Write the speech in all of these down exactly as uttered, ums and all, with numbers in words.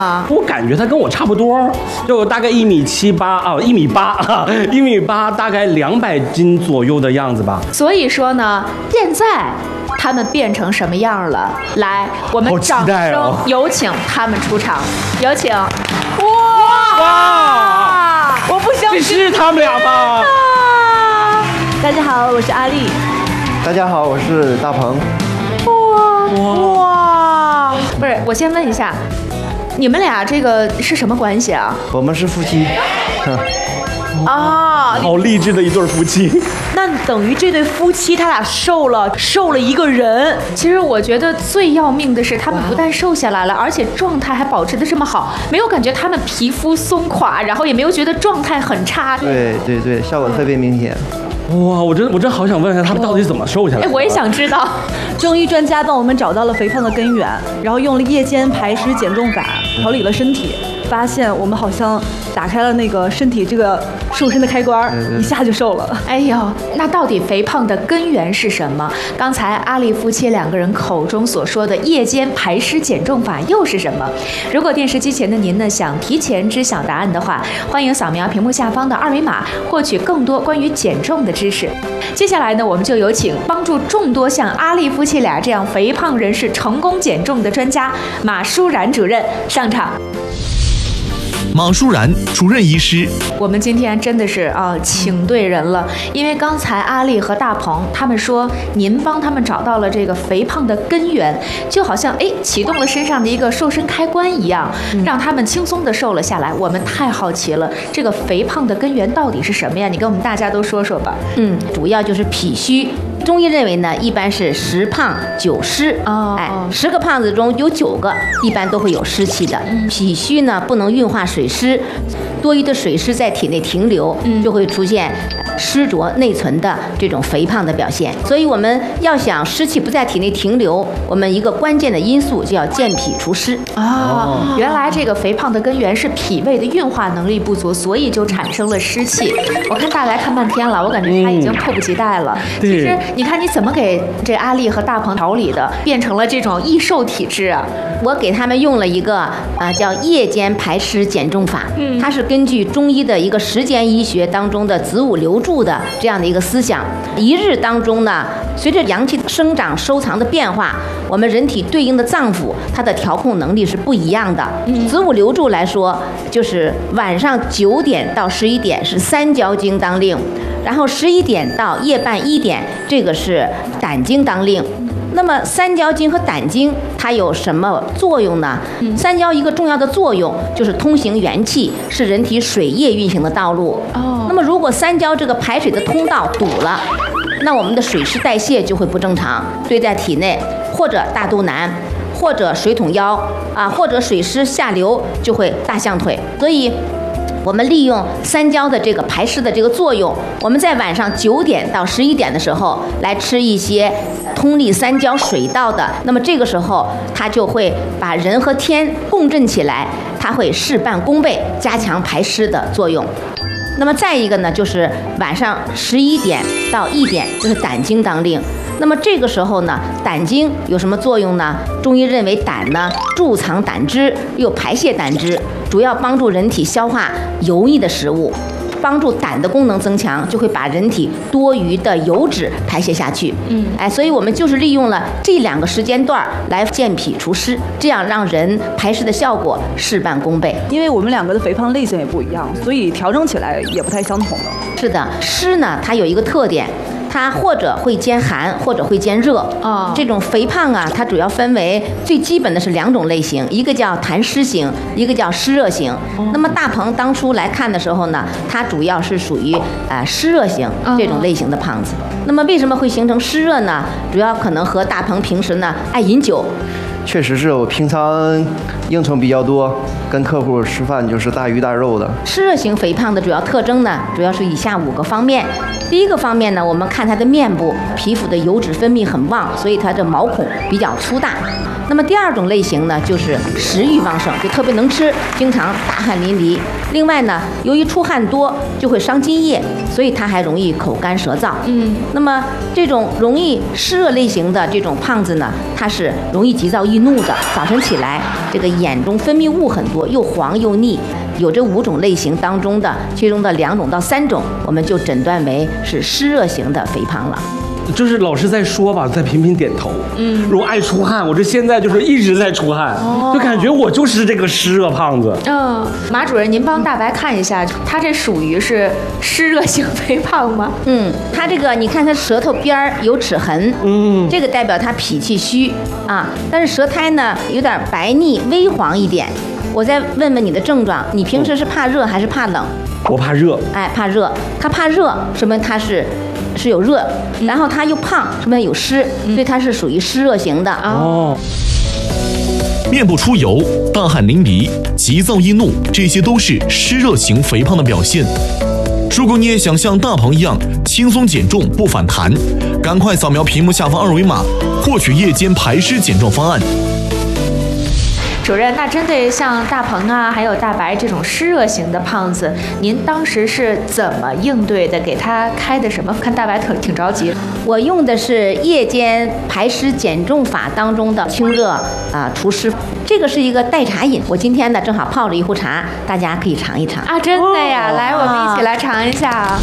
啊，我感觉他跟我差不多，就大概一米七八啊，一米八啊，一米八，大概两百斤左右的样子吧。 所以说呢，现在他们变成什么样了？来，我们掌声有请他们出场，有请。哇！ 哇！我不相信， 这是他们俩吧？ 大家好，我是阿丽。 大家好，我是大鹏。 哇哇！不是，我先问一下。你们俩这个是什么关系啊？ 我们是夫妻。 啊， 好励志的一对夫妻。 那等于这对夫妻他俩瘦了，瘦了一个人。 其实我觉得最要命的是，他们不但瘦下来了，而且状态还保持得这么好，没有感觉他们皮肤松垮，然后也没有觉得状态很差。 对对对，效果特别明显。 哇，我真我真好想问一下他们到底怎么瘦下来的。 哎，我也想知道。 中医专家帮我们找到了肥胖的根源，然后用了夜间排湿减重法调理了身体，发现我们好像打开了那个身体这个瘦身的开关，一下就瘦了。 哎呦，那到底肥胖的根源是什么？刚才阿丽夫妻两个人口中所说的夜间排湿减重法又是什么？如果电视机前的您呢想提前知晓答案的话，欢迎扫描屏幕下方的二维码，获取更多关于减重的知识。接下来呢，我们就有请帮助众多像阿丽夫妻俩这样肥胖人士成功减重的专家马舒然主任上场。 马舒然主任医师， 我们今天真的是啊，请对人了。因为刚才阿丽和大鹏他们说，您帮他们找到了这个肥胖的根源，就好像哎启动了身上的一个瘦身开关一样，让他们轻松的瘦了下来。我们太好奇了，这个肥胖的根源到底是什么呀？你跟我们大家都说说吧。 嗯，主要就是脾虚。中医认为呢，一般是十胖九湿。 哦， 哎，十个胖子中有九个一般都会有湿气的。嗯、脾虚呢不能运化水湿，多余的水湿在体内停留，嗯、就会出现湿浊内存的这种肥胖的表现。所以我们要想湿气不在体内停留，我们一个关键的因素就要健脾除湿。 哦，原来这个肥胖的根源是脾胃的运化能力不足，所以就产生了湿气。我看大来看半天了，我感觉他已经迫不及待了。嗯、其实你看你怎么给这阿丽和大鹏调理的，变成了这种易瘦体质啊？ 我给他们用了一个啊、呃、叫夜间排湿减重法，嗯，它是根据中医的一个时间医学当中的子午流注的这样的一个思想。一日当中呢，随着阳气生长收藏的变化，我们人体对应的脏腑它的调控能力是不一样的。嗯、子午流注来说，就是晚上九点到十一点是三焦经当令，然后十一点到夜半一点这个是胆经当令。那么三焦经和胆经它有什么作用呢？嗯、三焦一个重要的作用就是通行元气，是人体水液运行的道路。哦，那么如果三焦这个排水的通道堵了，那我们的水湿代谢就会不正常，堆在体内，或者大肚腩，或者水桶腰啊，或者水湿下流就会大象腿。所以我们利用三焦的这个排湿的这个作用，我们在晚上九点到十一点的时候来吃一些通利三焦水道的，那么这个时候它就会把人和天共振起来，它会事半功倍，加强排湿的作用。那么再一个呢，就是晚上十一点到一点，就是胆经当令。那么这个时候呢，胆经有什么作用呢？中医认为胆呢贮藏胆汁，又排泄胆汁，主要帮助人体消化油腻的食物，帮助胆的功能增强，就会把人体多余的油脂排泄下去。嗯，哎，所以我们就是利用了这两个时间段来健脾除湿，这样让人排湿的效果事半功倍。 因为我们两个的肥胖类型也不一样，所以调整起来也不太相同的。 是的，湿呢它有一个特点，它或者会兼寒，或者会兼热。哦，这种肥胖啊，它主要分为最基本的是两种类型，一个叫痰湿型，一个叫湿热型。哦、那么大鹏当初来看的时候呢，它主要是属于呃湿热型这种类型的胖子。哦、那么为什么会形成湿热呢？主要可能和大鹏平时呢爱饮酒。 确实是我平常应酬比较多，跟客户吃饭就是大鱼大肉的。 湿热型肥胖的主要特征呢，主要是以下五个方面。第一个方面呢，我们看它的面部皮肤的油脂分泌很旺，所以它的毛孔比较粗大。 那么第二种类型呢，就是食欲旺盛，就特别能吃，经常大汗淋漓。另外呢，由于出汗多就会伤津液，所以它还容易口干舌燥。嗯，那么这种容易湿热类型的这种胖子呢，它是容易急躁易怒的，早晨起来这个眼中分泌物很多，又黄又腻。有这五种类型当中的其中的两种到三种，我们就诊断为是湿热型的肥胖了。 就是老师在说吧，在频频点头。嗯，如果爱出汗，我这现在就是一直在出汗，哦、就感觉我就是这个湿热胖子。 嗯，马主任，您帮大白看一下，他这属于是湿热型肥胖吗？ 嗯，他这个你看他舌头边儿有齿痕，嗯，这个代表他脾气虚啊，但是舌苔呢有点白腻微黄一点。我再问问你的症状，你平时是怕热还是怕冷？ 我怕热。 哎，怕热。他怕热，说明他是是有热，然后他又胖，说明有湿，所以他是属于湿热型的。哦。 面部出油、大汗淋漓、急躁易怒，这些都是湿热型肥胖的表现。如果你也想像大鹏一样轻松减重不反弹，赶快扫描屏幕下方二维码，获取夜间排湿减重方案。 主任，那针对像大鹏啊，还有大白这种湿热型的胖子，您当时是怎么应对的？给他开的什么？看大白挺挺着急。 我用的是夜间排湿减重法当中的清热啊、呃、除湿，这个是一个代茶饮。我今天呢正好泡着一壶茶，大家可以尝一尝啊！真的呀，哦、来，我们一起来尝一下。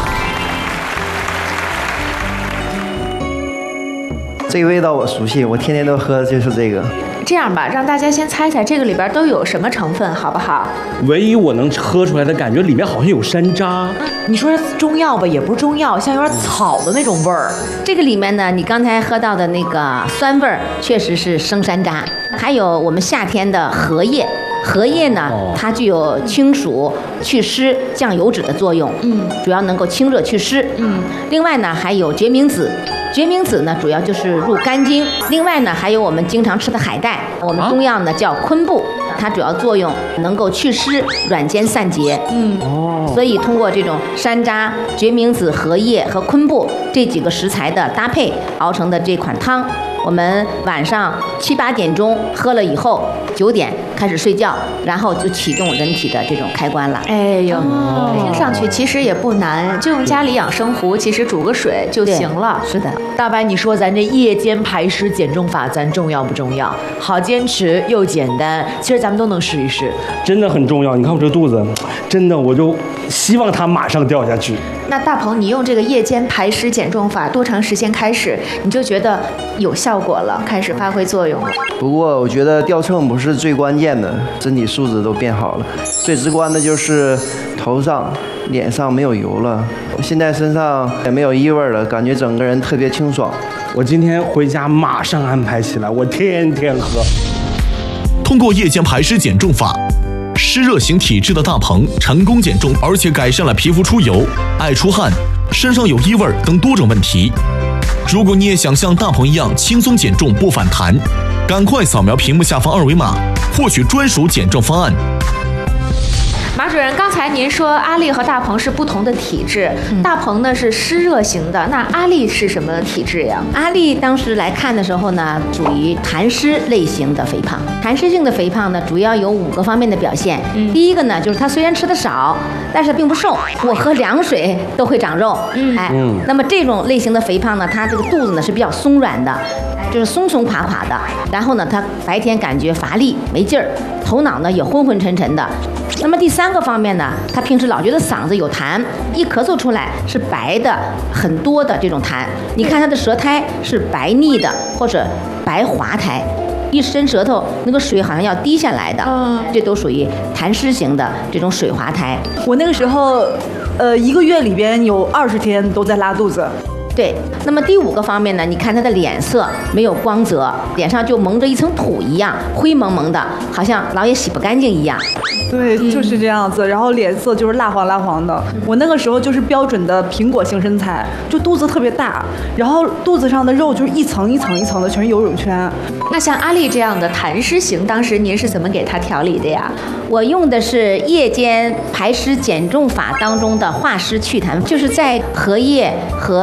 这个味道我熟悉，我天天都喝的就是这个。 这样吧，让大家先猜猜这个里边都有什么成分，好不好？ 唯一我能喝出来的感觉，里面好像有山楂。 你说是中药吧，也不是中药，像有点草的那种味儿。 这个里面呢，你刚才喝到的那个酸味儿，确实是生山楂，还有我们夏天的荷叶。荷叶呢，它具有清暑、祛湿、降油脂的作用，嗯，主要能够清热祛湿，嗯。另外呢，还有决明子，决明子呢主要就是入肝经。另外呢，还有我们经常吃的海带，我们中药呢叫昆布，它主要作用能够祛湿、软坚散结，嗯。哦。所以通过这种山楂、决明子、荷叶和昆布这几个食材的搭配熬成的这款汤。我们晚上七八点钟喝了以后，九点开始睡觉，然后就启动人体的这种开关了。 哎呦，哦、听上去其实也不难，就用家里养生壶，其实煮个水就行了。 是的， 大白，你说咱这夜间排湿减重法，咱重要不重要？好坚持又简单，其实咱们都能试一试。 真的很重要。你看我这肚子，真的我就希望它马上掉下去。 那大鹏，你用这个夜间排湿减重法多长时间开始你就觉得有效果了，开始发挥作用了？ 不过我觉得掉秤不是最关键的，身体素质都变好了。最直观的就是头上、脸上没有油了，我现在身上也没有异味了，感觉整个人特别清爽。 我今天回家马上安排起来，我天天喝。 通过夜间排湿减重法，湿热型体质的大鹏成功减重，而且改善了皮肤出油、爱出汗、身上有异味等多种问题。如果你也想像大鹏一样轻松减重不反弹，赶快扫描屏幕下方二维码，获取专属减重方案。 马主任，刚才您说阿丽和大鹏是不同的体质，嗯、大鹏呢是湿热型的，那阿丽是什么体质呀？ 阿丽当时来看的时候呢，属于痰湿类型的肥胖。痰湿性的肥胖呢，主要有五个方面的表现。嗯、第一个呢，就是他虽然吃的少，但是并不瘦，我喝凉水都会长肉。嗯，哎，嗯、那么这种类型的肥胖呢，他这个肚子呢是比较松软的，就是松松垮垮的。然后呢，他白天感觉乏力没劲儿，头脑呢也昏昏沉沉的。那么第三个方面呢，他平时老觉得嗓子有痰，一咳嗽出来是白的很多的这种痰。你看他的舌苔是白腻的或者白滑苔，一伸舌头那个水好像要滴下来的，嗯、这都属于痰湿型的这种水滑苔。 我那个时候，呃，一个月里边有二十天都在拉肚子。 对，那么第五个方面呢，你看他的脸色没有光泽，脸上就蒙着一层土一样，灰蒙蒙的，好像老也洗不干净一样。 对，就是这样子，然后脸色就是蜡黄蜡黄的。我那个时候就是标准的苹果型身材，就肚子特别大，然后肚子上的肉就是一层一层一层的，全是游泳圈。 那像阿丽这样的痰湿型，当时您是怎么给她调理的呀？ 我用的是夜间排湿减重法当中的化湿祛痰，就是在荷叶和山楂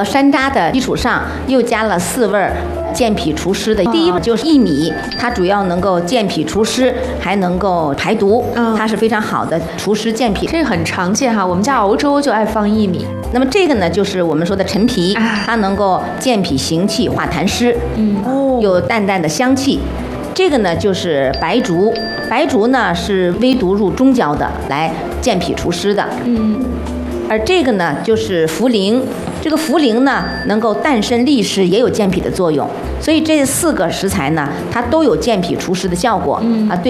加的基础上，又加了四味健脾除湿的。第一就是薏米，它主要能够健脾除湿，还能够排毒，它是非常好的除湿健脾。 这个很常见哈，我们家熬粥就爱放薏米。 那么这个呢，就是我们说的陈皮，它能够健脾行气、化痰湿，嗯，哦，有淡淡的香气。这个呢就是白术，白术呢是微毒入中焦的，来健脾除湿的，嗯。而这个呢就是茯苓，这个茯苓呢能够淡参利湿，也有健脾的作用。所以这四个食材呢，它都有健脾除湿的效果，嗯啊对。